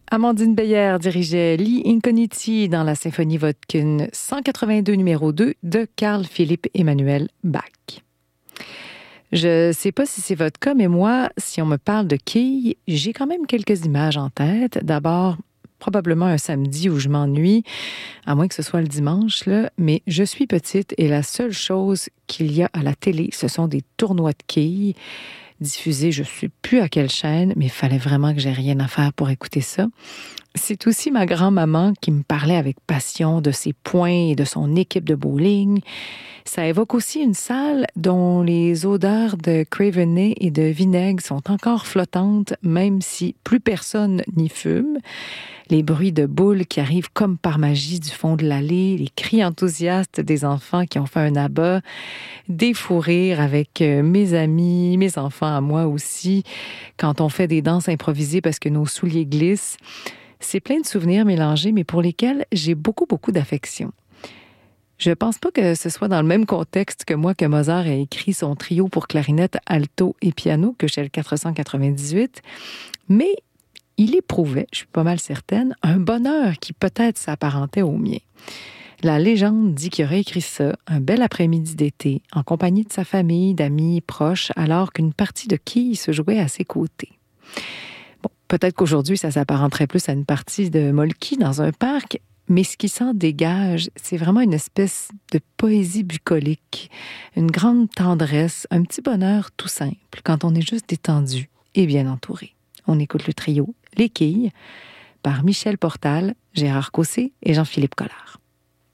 Amandine Beyer dirigeait Lie Incogniti dans la symphonie Vodkin 182 numéro 2 de Carl Philipp Emanuel Bach. Je ne sais pas si c'est votre cas, mais moi, si on me parle de quilles, j'ai quand même quelques images en tête. D'abord, probablement un samedi où je m'ennuie, à moins que ce soit le dimanche, là, mais je suis petite et la seule chose qu'il y a à la télé, ce sont des tournois de quilles diffusés, je ne sais plus à quelle chaîne, mais il fallait vraiment que j'aie rien à faire pour écouter ça. C'est aussi ma grand-maman qui me parlait avec passion de ses points et de son équipe de bowling. Ça évoque aussi une salle dont les odeurs de Craveney et de vinaigre sont encore flottantes, même si plus personne n'y fume. Les bruits de boules qui arrivent comme par magie du fond de l'allée, les cris enthousiastes des enfants qui ont fait un abat, des fous rires avec mes amis, mes enfants à moi aussi, quand on fait des danses improvisées parce que nos souliers glissent. C'est plein de souvenirs mélangés, mais pour lesquels j'ai beaucoup d'affection. Je pense pas que ce soit dans le même contexte que moi que Mozart a écrit son trio pour clarinette, alto et piano, Köchel 498, mais il éprouvait, je suis pas mal certaine, un bonheur qui peut-être s'apparentait au mien. La légende dit qu'il aurait écrit ça un bel après-midi d'été, en compagnie de sa famille, d'amis proches, alors qu'une partie de quilles se jouait à ses côtés. Bon, peut-être qu'aujourd'hui, ça s'apparenterait plus à une partie de molki dans un parc, mais ce qui s'en dégage, c'est vraiment une espèce de poésie bucolique, une grande tendresse, un petit bonheur tout simple, quand on est juste détendu et bien entouré. On écoute le trio Les Quilles par Michel Portal, Gérard Cossé et Jean-Philippe Collard.